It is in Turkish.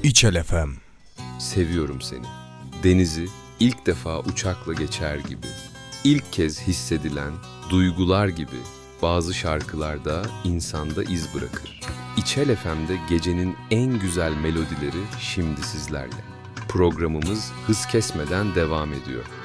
İçel FM. Seviyorum seni. Denizi ilk defa uçakla geçer gibi. İlk kez hissedilen duygular gibi bazı şarkılarda insanda iz bırakır. İçel FM'de gecenin en güzel melodileri şimdi sizlerle. Programımız hız kesmeden devam ediyor.